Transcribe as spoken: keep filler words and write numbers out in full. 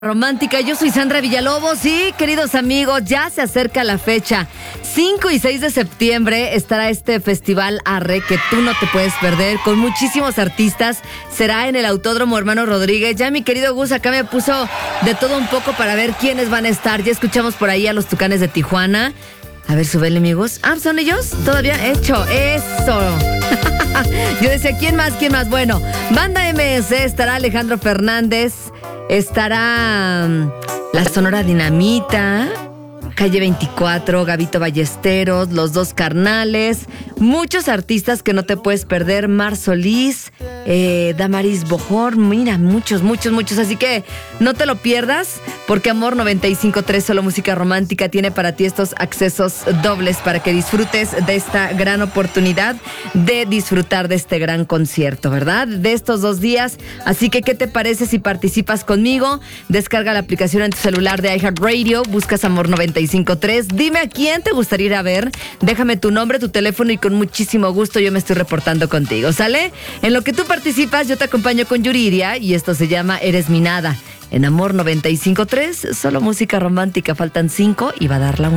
Romántica, yo soy Sandra Villalobos y queridos amigos, ya se acerca la fecha. cinco y seis de septiembre estará este festival Arre que tú no te puedes perder con muchísimos artistas. Será en el Autódromo Hermano Rodríguez. Ya mi querido Gus acá me puso de todo un poco para ver quiénes van a estar. Ya escuchamos por ahí a los Tucanes de Tijuana. A ver, súbele amigos. Ah, ¿son ellos? Todavía hecho. Eso. Yo decía, ¿quién más? ¿Quién más? Bueno, Banda M S, estará Alejandro Fernández. Estará um, la Sonora Dinamita, Calle veinticuatro, Gabito Ballesteros, Los Dos Carnales, muchos artistas que no te puedes perder, Mar Solís, eh, Damaris Bojor, mira, muchos, muchos, muchos, así que no te lo pierdas, porque Amor noventa y cinco punto tres, solo música romántica, tiene para ti estos accesos dobles para que disfrutes de esta gran oportunidad de disfrutar de este gran concierto, ¿verdad? De estos dos días, así que ¿qué te parece si participas conmigo? Descarga la aplicación en tu celular de iHeartRadio, buscas Amor noventa y cinco punto tres, dime a quién te gustaría ir a ver, déjame tu nombre, tu teléfono y con muchísimo gusto yo me estoy reportando contigo, ¿sale? En lo que tú participas, yo te acompaño con Yuridia y esto se llama Eres mi nada. En Amor noventa y cinco punto tres, solo música romántica, faltan cinco y va a dar la